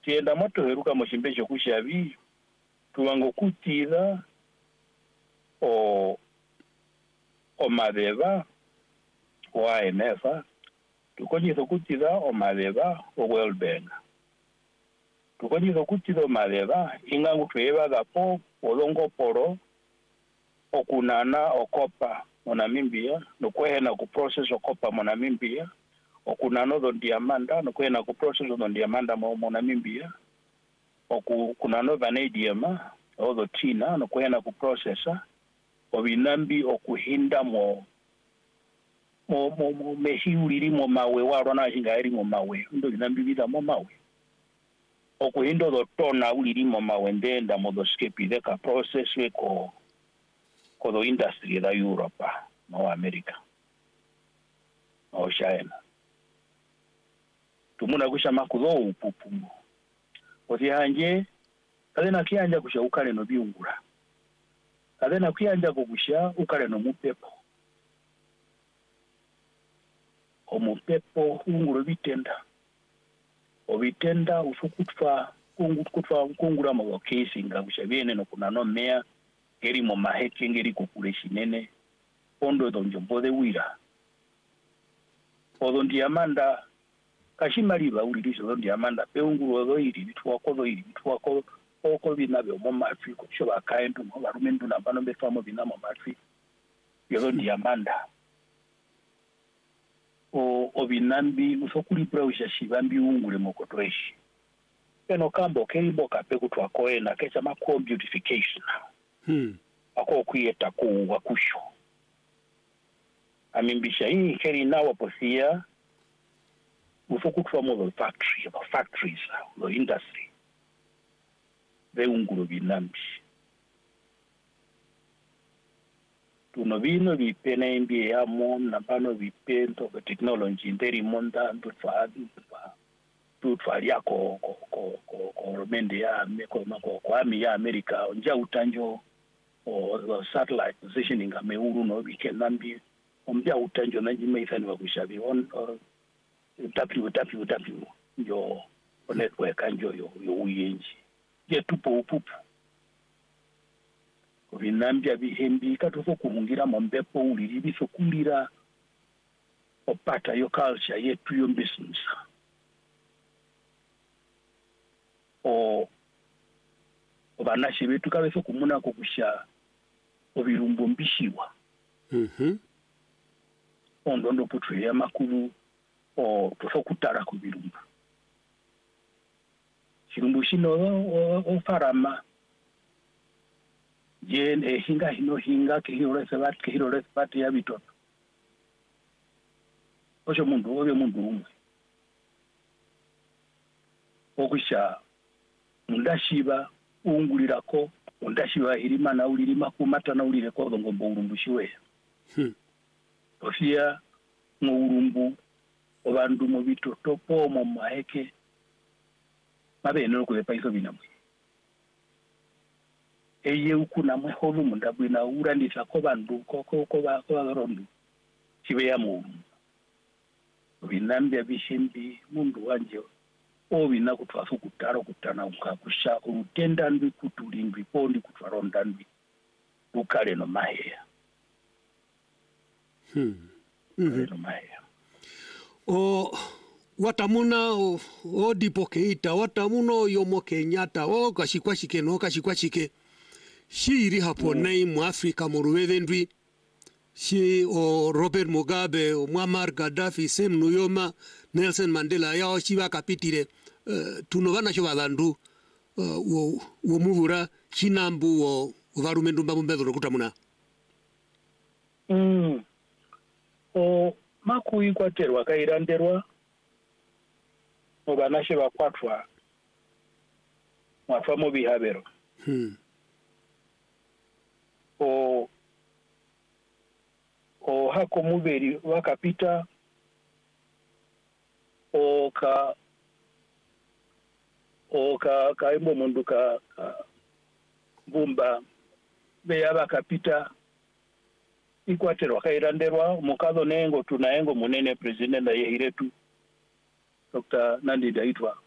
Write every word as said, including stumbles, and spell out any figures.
tienda moto heruka moshimbecho kushavi tuwango kutira o o madeva o I M F tukonyiso kutira o madeva o World Bank tukonyiso kutira o madeva ingangu tueva gapo olongo poro okunana okopa monamimbia nokwena ku process okopa monamimbia okunano do diamanda nokwena ku process do diamanda mo monamimbia oku kunano vanadium odo tina nokwena ku processa obinambi okuhinda mo mo mo, mo mehiuliri mo mawe warona hingairi mo mawe ndo binambi bida mo mawe okuhindo do tona uliri mo mawe ndenda mo do skepi de ka process we ko ko do industry da Europa no America no China tumuna kushama kuzo upupumu oti hanje kadena kiyanja kusha ukale no biungura kadena kiyanja kugusha ukale no mupepo omupepo unguro bitenda obitenda ufukutwa kungutwa kungura mu case ngabusha bene no kunano mea geri mu maheke ngeri kukule shinene pondo donjo bode wira odo ndiamanda kashimaliba ulirizo do ndiamanda peunguro do iri bitwako do iri bitwako oko binabe mu mafi ko shoba kaendu mu barumendu nambano befamo binamo mafi yo ndiamanda o obinambi usokuli browser shibambi ungure mokotweshi eno kambo keribo kape kutwako ena kecha mako beautification hmm ako kuyeta ku wakusho aminbisha hii keri nawo posia usokutwa mo factory about factories the industry be unguro binambi tuno bino bipene mbi ya mo na bano bipento ke technology nderi monda ndutfa ndutfa ndutfa yako ko ko ko ko mende ya meko mako kwa mi ya America onja utanjo o satellite positioning ameuru no bikenambi ombya utanjo nanji meithani wakushabi on w w w njo network anjo yo yo uyenji je tupo upupu vinambia bihembi katuso kuhungira mombepo uliri biso kulira opata yo culture yetu yo business o obanashi betu kabeso kumuna kokusha obirumbo mbishiwa mhm ondo ndo putwe ya makulu o tosokutara ku birumbo shirumbu shino o farama jen e hinga hino hinga ke hiro reservat ke hiro reservat ya bitoto ojo mundu obe mundu umwe okusha mundashiba ungulirako undashiba irima na ulirima kumata na ulire ko ngombo urumbushiwe hmm ofia mu urumbu obandu mu bitoto po mu maheke mabeno ko epaiso binamwe eye ukuna mwe holu mundabu na urandisa ko bandu ko ko ko ba ko barondu kibe ya mu binambya bishimbi mundu wanje obina kutwaso kutaro kutana ukakusha urutenda ndwi kutulindwi pondi kutwaronda ndwi ukale no maheya hmm mhm no maheya o watamuna o, o dipokeita watamuno yomo Kenyatta o kashikwashike no kashikwashike shiri hapo nei mu Afrika muruwede ndwi shi o Robert Mugabe o Muammar Gaddafi Sam Nujoma Nelson Mandela yao shiba kapitire uh, tuno bana sho balandu uh, wo wo muvura chinambu wo varumendu mbambedo kutamuna mm o makuyi kwaterwa kairanderwa obanashe bakwatwa mwatwa mu bihabero hmm o o hako muberi wakapita o ka o ka kaimbo mundu ka, ka bumba be yabakapita ikwatero kairanderwa mukazo nengo tunaengo munene president ya hiretu Doctor Nandi Daitwa